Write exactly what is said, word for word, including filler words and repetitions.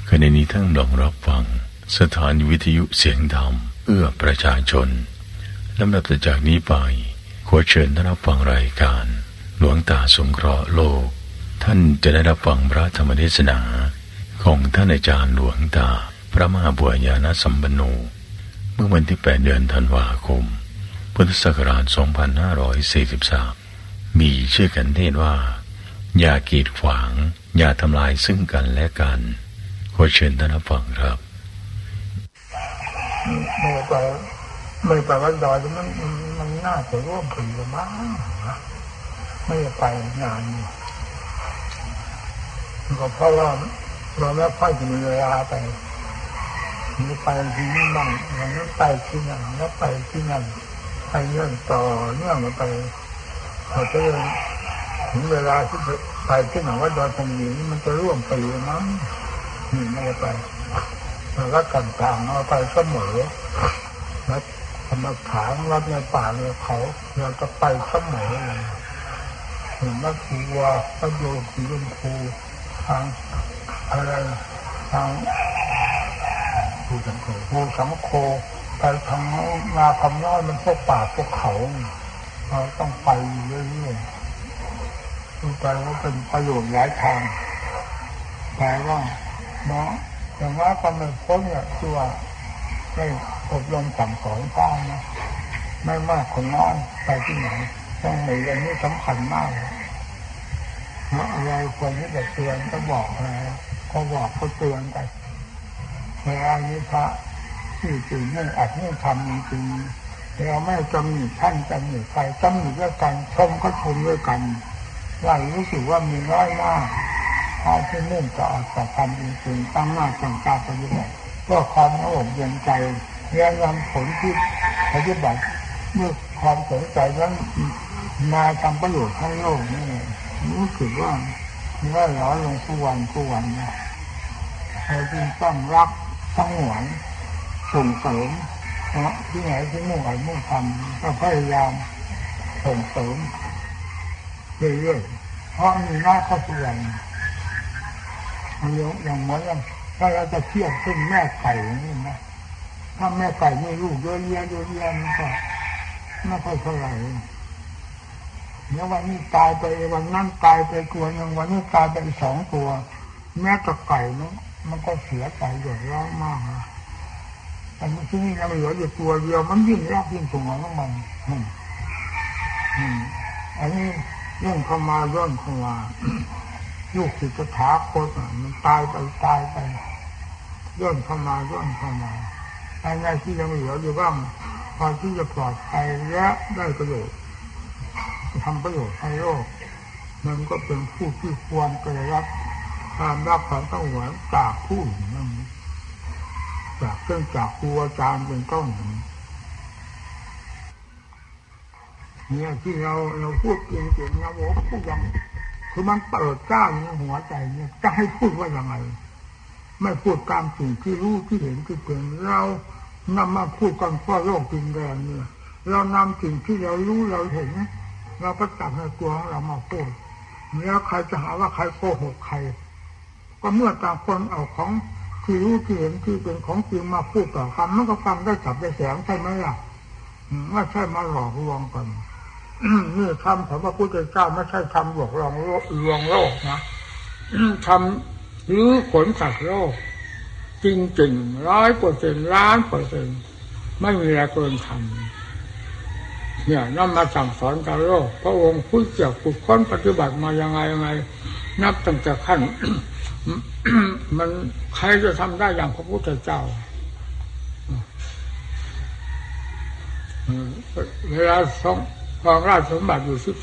ขณะนี้ท่านลองรับฟังสถานีวิทยุเสียงธรรมเอื้อประชาชนลำดับจากนี้ไปขอเชิญท่านรับฟังรายการหลวงตาสงเคราะห์โลกท่านจะได้รับฟังพระธรรมเทศนาของท่านอาจารย์หลวงตาพระมหาบัวญาณสัมปันโนเมื่อวันที่แปดเดือนธันวาคมพุทธศักราชสองพันห้าร้อยสี่สิบสามมีชื่อกันเทศว่าอย่ากีดขวางอย่าทำลายซึ่งกันและกันขอเชิญท่านรับฟังครับไม่ไปไม่ไปวัดดอยมันมันน่าจะร่วมถึงหรือมั้งไม่ไปงานนี้ก็เพราะว่าเราไม่ค่อยจะมีเวลาไปมีไปที่นี่บ้างอย่างนั้นไปที่นั่นแล้วไปที่นั่นไปเนื่องต่อเนื่องไปเราจะถึงเวลาที่ไปที่ไหนว่าดอยตรงนี้มันจะร่วมไปมั้งไม่ไปแล้วกันต่างเอาไปเสมอแล้วธรรมฐานวัดในป่าในเขาเราจะไปเสมอเลยเห็นนักบัวพระโยคีลำพูทางอะไรทางผู้สังโฆผู้สังโฆไปทางนาคำน้อยมันพวกป่าพวกเขาเราต้องไปเรื่อยๆดูไปว่าเป็นประโยชน์หลายทางแปลว่าเนาะอย่างว่าความเป็นพ้นเนี่ยคือว่าได้อบรมสั่งสอนข้างนะไม่มากคนน้อยไปที่ไหนต้องในเรื่องนี้สำคัญมากเพราะอะไรควรที่จะเตือนก็บอกอะไรก็บอกก็เตือนไปเวลานี้พระที่จริงนี่อัดนี่ทำจริงเราไม่จำหนิท่านจำหนิใครจำหนิด้วยกันชมก็ชมด้วยกันว่ารู้สึกว่ามีน้อยมากถ้าที่เนื่องจากต่อทำจริงๆตั้งหน้าตั้งตาปฏิบัติเพื่อความสงบเย็นใจเรียนรู้ผลที่ปฏิบัติเมื่อความสนใจนั้นมาทำประโยชน์ให้โลกนี่รู้สึกว่าว่าหล่อลงทุกวันทุกวันนะเราจึงต้องรักต้องหวงส่งเสริมเพราะที่ไหนที่มุ่งอะไรมุ่งทำก็พยายามส่งเสริมเรื่อยๆเพราะมีหน้าเข้าสู่อย่างอย่างเหมือนอย่างถ้าเราจะเทียบขึ้นแม่ไก่นี่นะถ้าแม่ไก่มีลูกเยอะแยะเยอะแยะมันก็ไม่ค่อยเท่าไหร่เนี่ยวันนี้ตายไปวันนั้นตายไปตัวหนึ่งวันนี้ตายไปสองตัวแม่กับไก่นั้นมันก็เสียใจเดือดร้อนมากนะแต่ที่นี่เราเหลืออยู่ตัวเดียวมันยิ่งรักยิ่งสงวนของมันอืมอันนี้เรื่องเข้ามาย้อนเข้ามาลูกศิษย์ตถาคตมันตายไปตายไปย้อนเข้ามาย้อนเข้ามาอะไรที่ยังเหลืออยู่บ้างพอที่จะปลอดภัยและได้ประโยชน์ทำประโยชน์ให้โลกมันก็เป็นผู้ที่ควรจะได้รับความรักความต้องหวงจากผู้นั้นจากเรื่องจากครูอาจารย์เป็นต้นเนี่ยที่เราเราพูดเก่งๆนะโว้พูดยังคือมันเปิดกล้าในหัวใจเนี่ยจะให้พูดว่าอย่างไรไม่พูดตามสิ่งที่รู้ที่เห็นที่เป็นเรานำมาพูดกันทั่วโลกจริงแรงเนี่ยเรานำสิ่งที่เรารู้เราเห็นเราก็จับในตัวของเรามาพูดแล้วใครจะหาว่าใครโกหกใครก็เมื่อต่างคนเอาของที่รู้ที่เห็นที่เป็นของจริงมาพูดต่อกันมันก็ฟังได้จับได้แสงใช่ไหมล่ะไม่ใช่มาหลอกลวงกันนี่ทำของพระพุทธเจ้าไม่ใช่ทำหลอกลวงลวงโลกนะทำหรือขนสัตว์โลกจริงๆร้อยเปอร์เซ็นต์ล้านเปอร์เซ็นต์ไม่มีอะไรเกินทำเนี่ยนำมาสั่งสอนกับโลกพระองค์ผู้เกี่ยวกุศลปฏิบัติมายังไงยังไงนับตั้งแต่ขั้น มันใครจะทำได้อย่างพระพุทธเจ้าเวลาทรงครองราชสมบัติอยู่สิบ